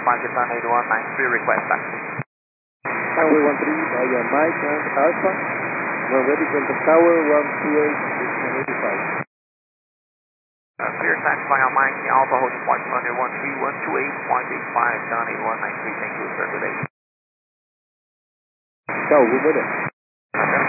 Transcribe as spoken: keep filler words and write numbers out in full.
Pakistan eight one nine three, request taxi. Tower one three via Mike and Alpha. We're ready for the tower one two eight six one eight five. Uh, clear taxi via Mike, Alpha holding point under one three one two eight point eight five, down eight one nine three. Thank you, sir, today. Ciao, good morning.